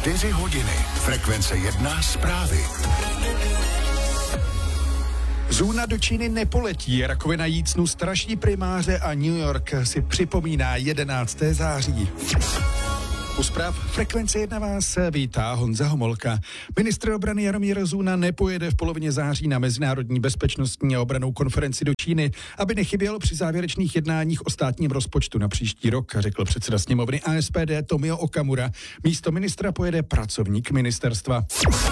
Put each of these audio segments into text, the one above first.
4 hodiny. Frekvence 1 zprávy. Zuna do Číny nepoletí, rakovina jícnu straší primáře a New York si připomíná 11. září. U zpráv Frekvence 1 vás vítá Honza Homolka. Ministr obrany Jaromír Zuna nepojede v polovině září na mezinárodní bezpečnostní a obrannou konferenci do Číny, aby nechyběl při závěrečných jednáních o státním rozpočtu na příští rok, řekl předseda sněmovny SPD Tomio Okamura. Místo ministra pojede pracovník ministerstva.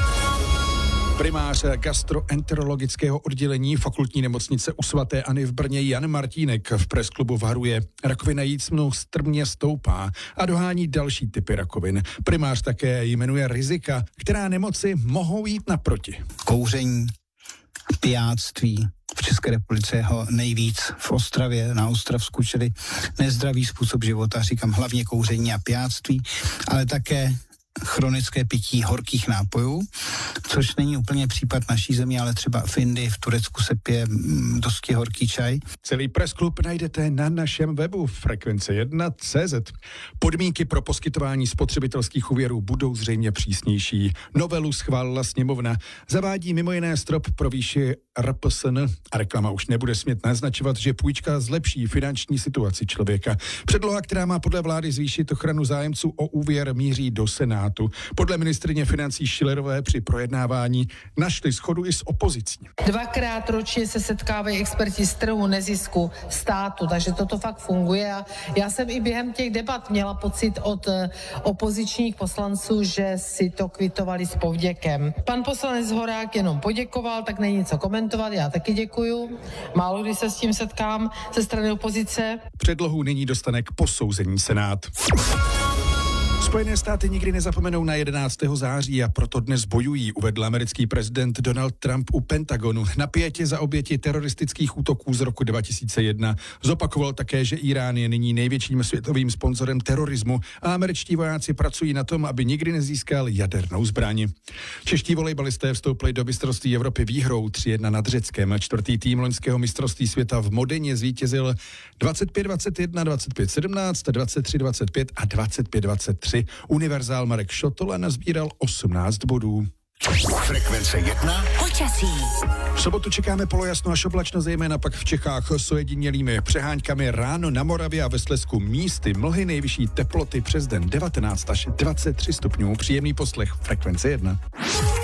Primář gastroenterologického oddělení fakultní nemocnice u svaté Anny v Brně Jan Martínek v presklubu varuje. Rakovina jícnu strmě stoupá a dohání další typy rakovin. Primář také jmenuje rizika, která nemoci mohou jít naproti. Kouření, pijáctví. V České republice je ho nejvíc v Ostravě, na Ostravsku, čili nezdravý způsob života, říkám hlavně kouření a pijáctví, ale také chronické pití horkých nápojů, což není úplně případ naší země, ale třeba v Indii, v Turecku se pije dosti horký čaj. Celý pressklub najdete na našem webu frekvence1.cz. Podmínky pro poskytování spotřebitelských úvěrů budou zřejmě přísnější. Novelu schválila sněmovna. Zavádí mimo jiné strop pro výši RPSN a reklama už nebude smět naznačovat, že půjčka zlepší finanční situaci člověka. Předloha, která má podle vlády zvýšit ochranu zájemců o úvěr, míří do Senátu. Podle ministryně financí Schillerové při projednávání našli shodu i s opozicí. 2krát ročně se setkávají experti z trhu, nezisku, státu, takže toto fakt funguje a já jsem i během těch debat měla pocit od opozičních poslanců, že si to kvitovali s povděkem. Pan poslanec Horák jenom poděkoval, tak není co komentovat, já taky děkuju. Málo kdy se s tím setkám ze strany opozice. Předlohu nyní dostane k posouzení Senát. Spojené státy nikdy nezapomenou na 11. září a proto dnes bojují, uvedl americký prezident Donald Trump u Pentagonu na pietě za oběti teroristických útoků z roku 2001. Zopakoval také, že Irán je nyní největším světovým sponzorem terorismu a američtí vojáci pracují na tom, aby nikdy nezískal jadernou zbraň. Čeští volejbalisté vstoupili do mistrovství Evropy výhrou 3-1 nad Řeckem. Čtvrtý tým loňského mistrovství světa v Modeně zvítězil 25-21, 25-17, 23-25 a 25-23. Univerzál Marek Šotola nazbíral 18 bodů. Frekvence 1. Počasí. V sobotu čekáme polojasno až oblačno, zejména pak v Čechách s ojedinělými přeháňkami ráno na Moravě a ve Slezsku místy mlhy, nejvyšší teploty přes den 19 až 23 stupňů. Příjemný poslech Frekvence 1.